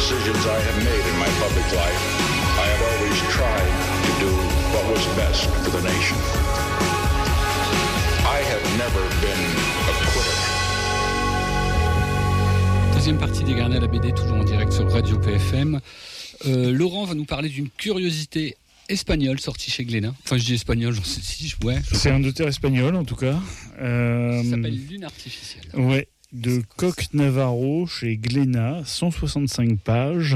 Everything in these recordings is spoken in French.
decisions I have made in my public life, I have always tried to do what was best for the nation. I have never been a quitter. Deuxième partie des Garnets à la BD, toujours en direct sur Radio PFM. Laurent va nous parler d'une curiosité espagnole sortie chez Glénat. Enfin, je dis espagnol, j'en sais si, ouais. C'est un auteur espagnol en tout cas. Ça s'appelle Lune artificielle. Ouais, de Coque Navarro chez Glénat, 165 pages.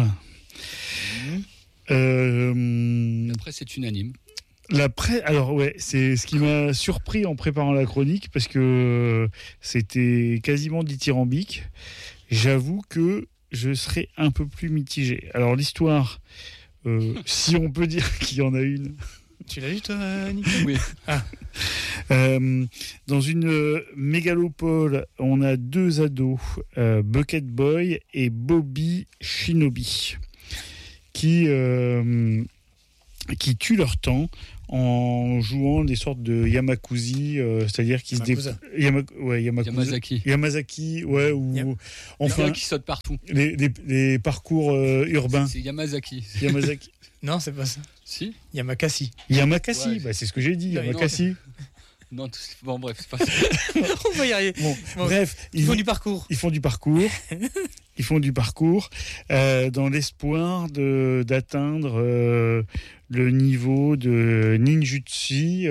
Après, c'est unanime. Alors ouais, c'est ce qui m'a surpris en préparant la chronique parce que c'était quasiment dithyrambique. J'avoue que je serais un peu plus mitigé. Alors l'histoire, si on peut dire qu'il y en a une. Tu l'as lu toi, Nico ? Oui. Dans une mégalopole, on a deux ados, Bucket Boy et Bobby Shinobi, qui tuent leur temps en jouant des sortes de Yamakuzi, c'est-à-dire qu'ils Yamazaki, ouais, ou enfin qui saute partout. Les parcours urbains. C'est Yamazaki. Non, c'est pas ça. Si. Yamakasi. Ouais. Bah, c'est ce que j'ai dit. Yamakasi. Non, bon, bref, c'est pas ça. On va y arriver. Bon, bref, ils font du parcours. Ils font du parcours dans l'espoir d'atteindre le niveau de ninjutsu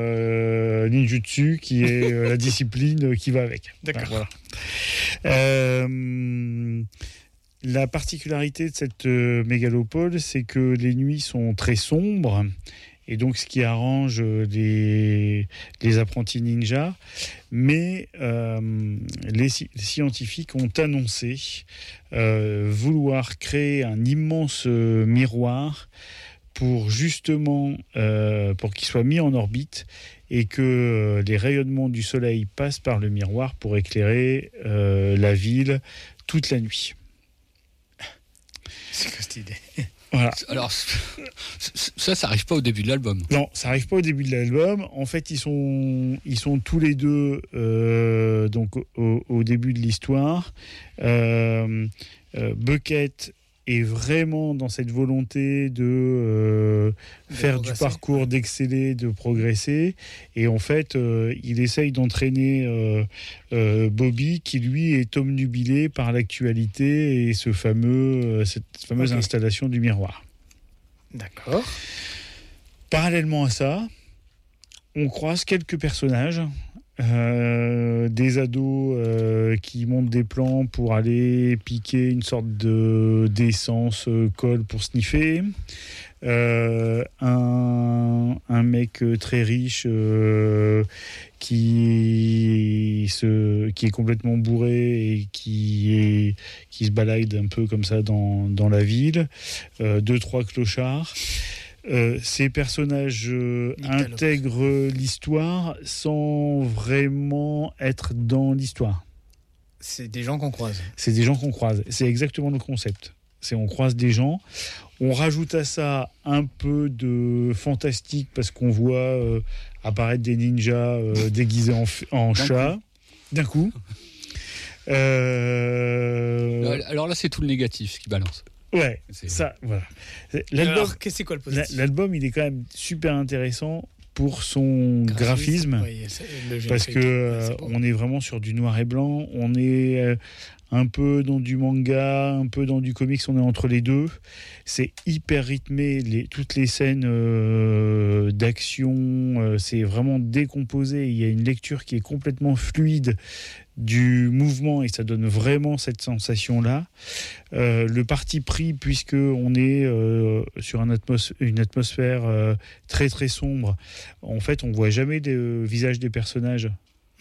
qui est la discipline qui va avec. D'accord. Voilà. La particularité de cette mégalopole, c'est que les nuits sont très sombres. Et donc, ce qui arrange les apprentis ninjas. Mais les scientifiques ont annoncé vouloir créer un immense miroir pour justement pour qu'il soit mis en orbite et que les rayonnements du soleil passent par le miroir pour éclairer la ville toute la nuit. C'est quoi cette idée ? Voilà. Alors, ça n'arrive pas au début de l'album. Non, ça n'arrive pas au début de l'album. En fait, ils sont tous les deux donc au début de l'histoire. Bucket est vraiment dans cette volonté de faire du parcours, d'exceller, de progresser. Et en fait, il essaye d'entraîner Bobby, qui lui est obnubilé par l'actualité et cette fameuse installation du miroir. D'accord. Parallèlement à ça, on croise quelques personnages. Des ados qui montent des plans pour aller piquer une sorte d'essence colle pour sniffer, un mec très riche qui est complètement bourré et qui se balade un peu comme ça dans la ville, 2-3 clochards. Ces personnages intègrent l'histoire sans vraiment être dans l'histoire. C'est des gens qu'on croise. C'est exactement le concept. On croise des gens. On rajoute à ça un peu de fantastique parce qu'on voit apparaître des ninjas déguisés en chat. D'un coup. Alors là, c'est tout le négatif qui balance. Ouais, ça, voilà. Alors, c'est quoi le positif ? L'album, il est quand même super intéressant pour son graphisme parce que on est vraiment sur du noir et blanc. On est un peu dans du manga, un peu dans du comics. On est entre les deux. C'est hyper rythmé. Toutes les scènes d'action, c'est vraiment décomposé. Il y a une lecture qui est complètement fluide du mouvement et ça donne vraiment cette sensation-là. Le parti pris, puisque on est sur une atmosphère très très sombre, en fait on voit jamais le visage des personnages.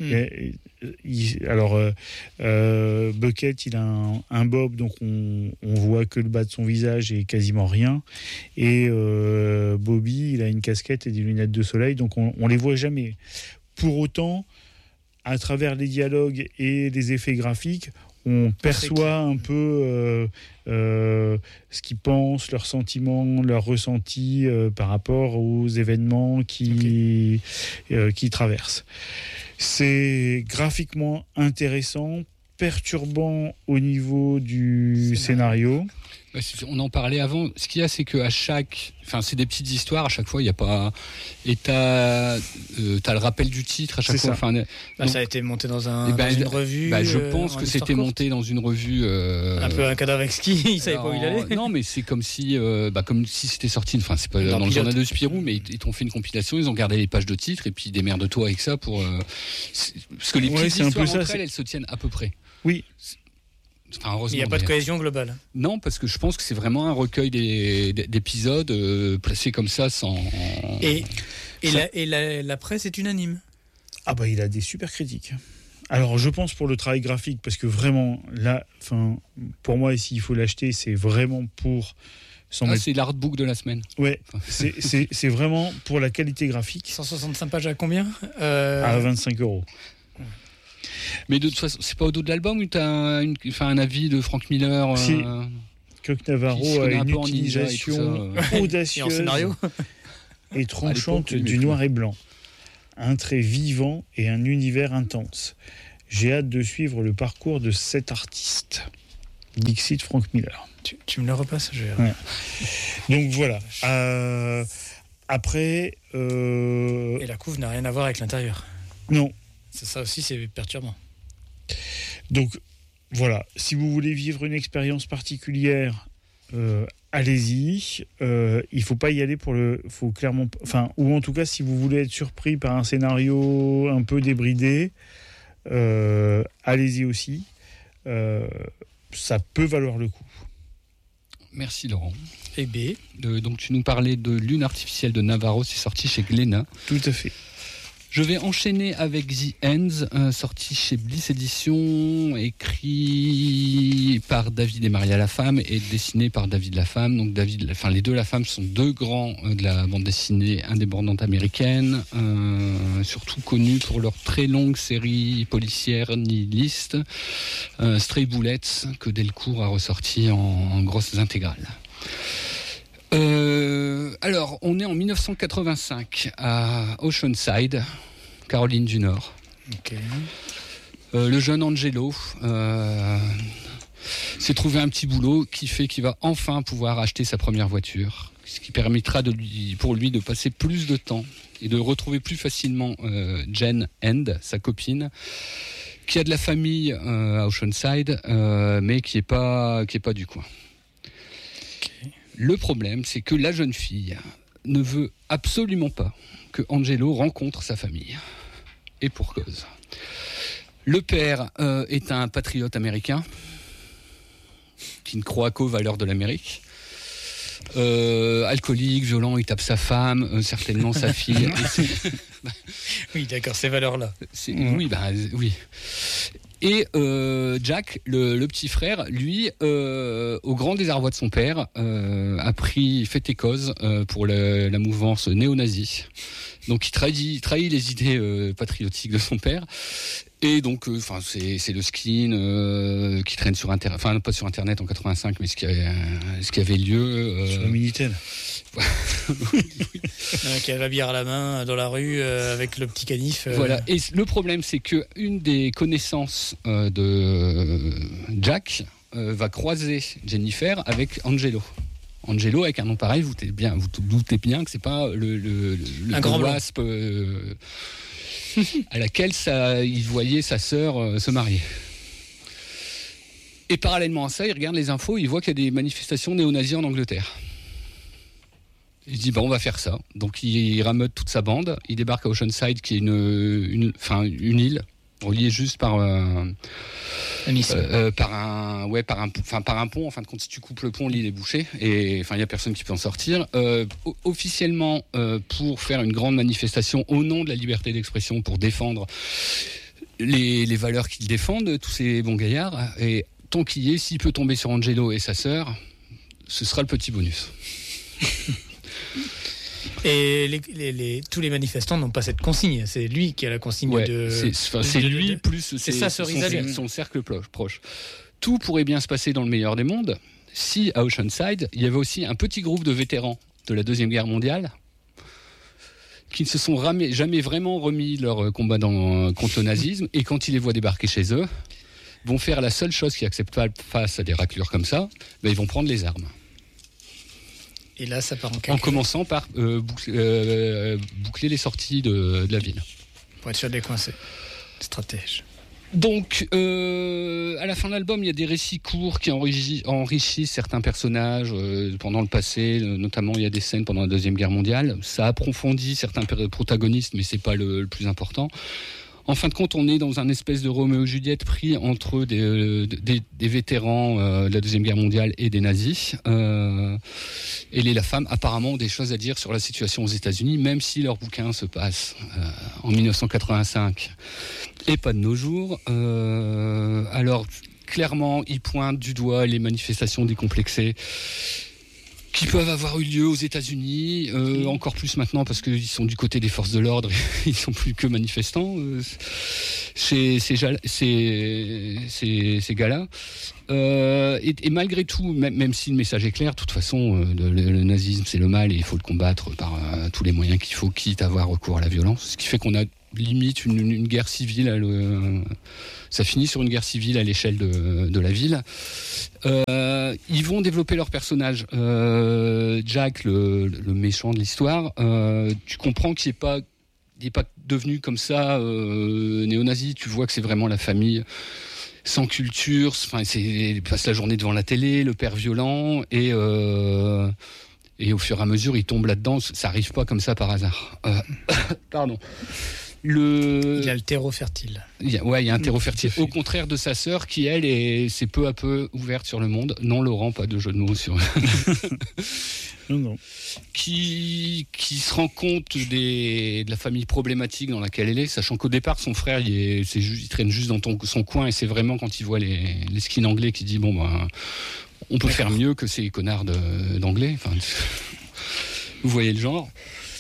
Bucket, il a un bob, donc on voit que le bas de son visage et quasiment rien. Et Bobby, il a une casquette et des lunettes de soleil, donc on les voit jamais. Pour autant, à travers les dialogues et les effets graphiques, on perçoit un peu ce qu'ils pensent, leurs sentiments, leurs ressentis par rapport aux événements qui traversent. C'est graphiquement intéressant, perturbant au niveau du scénario. On en parlait avant. Ce qu'il y a, c'est que c'est des petites histoires. À chaque fois, il n'y a pas. Et t'as le rappel du titre à chaque fois. Ça a été monté dans une revue. Je pense que c'était monté dans une revue. Un peu un cadavre exquis. Il savait pas où il allait. Non, mais c'est comme si c'était sorti. Enfin, c'est pas dans le journal de Spirou, mais ils t'ont fait une compilation. Ils ont gardé les pages de titres et puis démerde-toi avec ça pour. Parce que les petites histoires entre elles se tiennent à peu près. Oui. Enfin, heureusement, il n'y a pas de cohésion globale. Non, parce que je pense que c'est vraiment un recueil d'épisodes placés comme ça sans. Et la presse est unanime. Ah bah il a des super critiques. Alors je pense pour le travail graphique, parce que vraiment là, pour moi ici il faut l'acheter, c'est vraiment pour. C'est l'artbook de la semaine. Ouais, c'est vraiment pour la qualité graphique. 165 pages à combien À 25 €. Mais de toute façon, c'est pas au dos de l'album où tu as un avis de Frank Miller Si. Coq Navarro a une utilisation audacieuse et tranchante du noir et blanc. Un trait vivant et un univers intense. J'ai hâte de suivre le parcours de cet artiste. Dixit Frank Miller. Tu me le repasses, ouais. Donc voilà. Après. Et la couve n'a rien à voir avec l'intérieur. Non. C'est ça aussi, c'est perturbant. Donc voilà, si vous voulez vivre une expérience particulière, allez-y. Il faut pas y aller faut clairement, ou en tout cas si vous voulez être surpris par un scénario un peu débridé, allez-y aussi. Ça peut valoir le coup. Merci Laurent. Et B. Donc tu nous parlais de Lune artificielle de Navarro, c'est sorti chez Glénat. Tout à fait. Je vais enchaîner avec The Ends, sorti chez Bliss Éditions, écrit par David et Maria Lafemme et dessiné par David Lafemme. Donc les deux Lafemme sont deux grands de la bande dessinée indépendante américaine, surtout connus pour leur très longue série policière nihiliste, Stray Bullets, que Delcourt a ressorti en grosses intégrales. Alors, on est en 1985 à Oceanside, Caroline du Nord. Okay. Le jeune Angelo s'est trouvé un petit boulot qui fait qu'il va enfin pouvoir acheter sa première voiture, ce qui permettra pour lui de passer plus de temps et de retrouver plus facilement Jen End, sa copine, qui a de la famille à Oceanside, mais qui est pas du coin. Le problème, c'est que la jeune fille ne veut absolument pas que Angelo rencontre sa famille. Et pour cause. Le père est un patriote américain qui ne croit qu'aux valeurs de l'Amérique. Alcoolique, violent, il tape sa femme, certainement sa fille. Oui, d'accord, ces valeurs-là. Oui. Et Jack, le petit frère, lui, au grand désarroi de son père, a fait cause pour la mouvance néo-nazie. Donc il trahit les idées patriotiques de son père. Et donc, c'est le skin qui traîne sur Internet, enfin pas sur Internet en 85, mais ce qui avait lieu sur le Minitel. Qui a la bière à la main dans la rue avec le petit canif. Voilà. Et le problème, c'est que une des connaissances de Jack va croiser Jennifer avec Angelo. Angelo, avec un nom pareil, vous doutez bien que c'est pas le grand wasp à laquelle il voyait sa sœur se marier. Et parallèlement à ça, il regarde les infos, il voit qu'il y a des manifestations néo-nazies en Angleterre. Il se dit, on va faire ça. Donc il rameute toute sa bande, il débarque à Oceanside, qui est une île, reliée juste par un pont. En fin de compte, si tu coupes le pont, l'île est bouchée. Et il n'y a personne qui peut en sortir. Officiellement, pour faire une grande manifestation au nom de la liberté d'expression, pour défendre les valeurs qu'ils défendent, tous ces bons gaillards. Et tant qu'il y est, s'il peut tomber sur Angelo et sa sœur, ce sera le petit bonus. Et tous les manifestants n'ont pas cette consigne. C'est lui qui a la consigne c'est lui plus son cercle proche. Tout pourrait bien se passer dans le meilleur des mondes si, à Oceanside, il y avait aussi un petit groupe de vétérans de la Deuxième Guerre mondiale qui ne se sont jamais vraiment remis leur combat contre le nazisme. Et quand ils les voient débarquer chez eux, vont faire la seule chose qu'ils acceptent pas face à des raclures comme ça, ils vont prendre les armes. Et là, ça part en En calcul. commençant par boucler les sorties de la ville. Pour être sûr de les coincer. Stratège. Donc, à la fin de l'album, il y a des récits courts qui enrichissent certains personnages pendant le passé. Notamment, il y a des scènes pendant la Deuxième Guerre mondiale. Ça approfondit certains protagonistes, mais c'est pas le plus important. En fin de compte, on est dans un espèce de Roméo et Juliette pris entre des vétérans de la Deuxième Guerre mondiale et des nazis. Et la femme, apparemment, ont des choses à dire sur la situation aux États-Unis, même si leur bouquin se passe en 1985 et pas de nos jours. Alors, clairement, ils pointent du doigt les manifestations décomplexées qui peuvent avoir eu lieu aux États-Unis, encore plus maintenant parce qu'ils sont du côté des forces de l'ordre, ils sont plus que manifestants, ces gars-là. Et malgré tout, même si le message est clair, de toute façon, le nazisme c'est le mal et il faut le combattre par tous les moyens qu'il faut, quitte à avoir recours à la violence. Ce qui fait qu'on a limite une guerre civile, ça finit sur une guerre civile à l'échelle de la ville. Ils vont développer leur personnage. Jack, le méchant de l'histoire, tu comprends qu'il n'est pas devenu comme ça néo-nazi. Tu vois que c'est vraiment la famille sans culture. Enfin, il passe la journée devant la télé, le père violent, et au fur et à mesure, il tombe là-dedans. Ça arrive pas comme ça par hasard. Pardon. Il a le terreau fertile. Il y a un terreau fertile. Au contraire de sa sœur, qui elle s'est peu à peu ouverte sur le monde. Non, Laurent, pas de jeu de mots sur. Non. Qui se rend compte de la famille problématique dans laquelle elle est, sachant qu'au départ, son frère, il traîne juste dans son coin, et c'est vraiment quand il voit les skins anglais qu'il dit on peut faire mieux que ces connards d'anglais. Enfin, vous voyez le genre.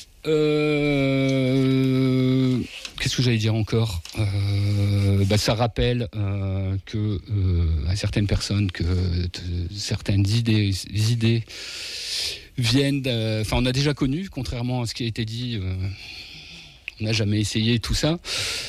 Qu'est-ce que j'allais dire encore ? Ça rappelle que à certaines personnes que certaines idées viennent. On a déjà connu, contrairement à ce qui a été dit. On n'a jamais essayé tout ça.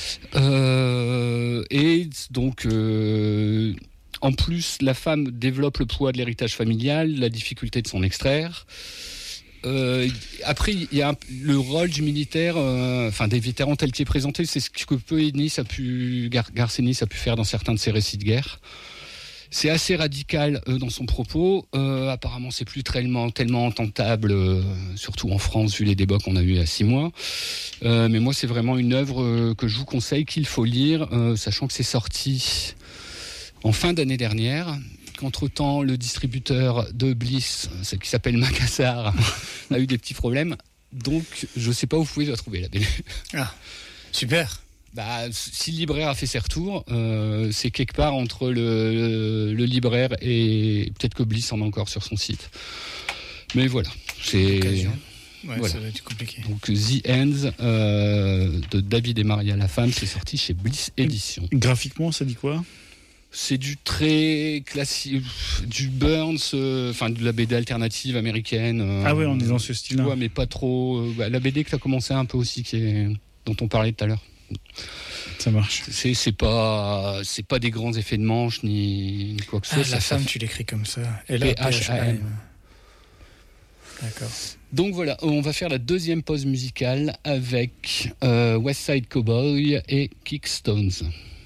Et donc. En plus, la femme développe le poids de l'héritage familial, la difficulté de s'en extraire. Après, il y a le rôle du militaire, des vétérans tel qu'il est présenté, c'est ce que Garth Ennis a pu faire dans certains de ses récits de guerre. C'est assez radical dans son propos. Apparemment, c'est plus tellement entendable, surtout en France, vu les débats qu'on a eu il y a 6 mois. Mais moi, c'est vraiment une œuvre que je vous conseille, qu'il faut lire, sachant que c'est sorti en fin d'année dernière, qu'entre-temps, le distributeur de Bliss, qui s'appelle Macassar, a eu des petits problèmes. Donc, je ne sais pas où vous pouvez la trouver, la BD. Ah, super. Si le libraire a fait ses retours, c'est quelque part entre le libraire et peut-être que Bliss en a encore sur son site. Mais voilà, c'est... Voilà. Ça va être compliqué. Donc The Ends de David et Maria Lafemme, c'est sorti chez Bliss Éditions. Graphiquement, ça dit quoi ? C'est du très classique, du Burns, de la BD alternative américaine. On est dans ce style-là. Ouais, mais pas trop. La BD que tu as commencé un peu aussi, dont on parlait tout à l'heure. Ça marche. C'est pas des grands effets de manche ni quoi que ce soit. La femme, tu l'écris comme ça. Et là, PHAM. D'accord. Donc voilà, on va faire la deuxième pause musicale avec West Side Cowboy et Kickstones.